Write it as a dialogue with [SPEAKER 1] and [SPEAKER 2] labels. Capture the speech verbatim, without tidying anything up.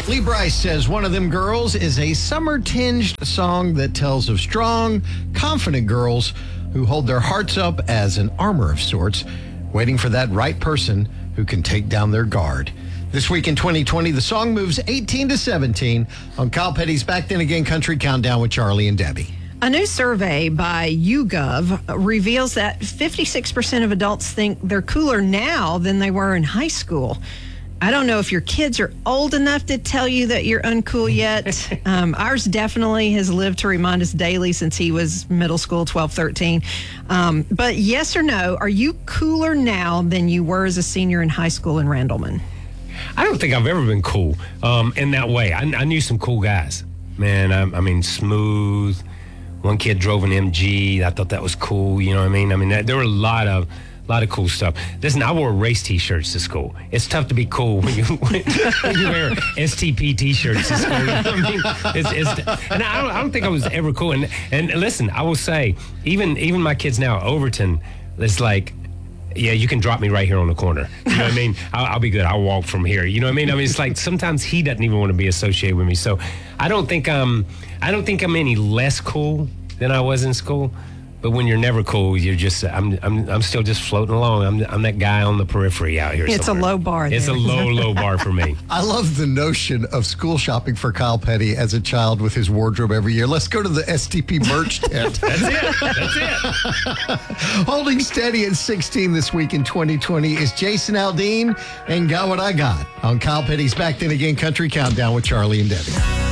[SPEAKER 1] Lee Bryce says One of Them Girls is a summer-tinged song that tells of strong, confident girls who hold their hearts up as an armor of sorts, waiting for that right person who can take down their guard. This week in twenty twenty, the song moves eighteen to seventeen on Kyle Petty's Back Then Again Country Countdown with Charlie and Debbie.
[SPEAKER 2] A new survey by YouGov reveals that fifty-six percent of adults think they're cooler now than they were in high school. I don't know if your kids are old enough to tell you that you're uncool yet. um, ours definitely has lived to remind us daily since he was middle school, twelve, thirteen. Um, but yes or no, are you cooler now than you were as a senior in high school in Randleman?
[SPEAKER 3] I don't think I've ever been cool um, in that way. I, I knew some cool guys. Man, I, I mean, smooth. One kid drove an M G. I thought that was cool. You know what I mean? I mean, that, there were a lot of A lot of cool stuff. Listen, I wore race T-shirts to school. It's tough to be cool when you when, you wear S T P T-shirts to school. You know what I mean? It's, it's, and I don't, I don't think I was ever cool. And and listen, I will say, even even my kids now, Overton, it's like, yeah, you can drop me right here on the corner. You know what I mean? I'll, I'll be good. I'll walk from here. You know what I mean? I mean, it's like sometimes he doesn't even want to be associated with me. So I don't think I'm I don't think I'm any less cool than I was in school. But when you're never cool, you're just, I'm I'm I'm still just floating along. I'm I'm that guy on the periphery out here
[SPEAKER 2] It's
[SPEAKER 3] somewhere.
[SPEAKER 2] a low bar
[SPEAKER 3] It's
[SPEAKER 2] there.
[SPEAKER 3] a low, low bar for me.
[SPEAKER 1] I love the notion of school shopping for Kyle Petty as a child with his wardrobe every year. Let's go to the S T P merch tent.
[SPEAKER 3] That's it. That's it.
[SPEAKER 1] Holding steady at sixteen this week in twenty twenty is Jason Aldean and Got What I Got on Kyle Petty's Back Then Again Country Countdown with Charlie and Debbie.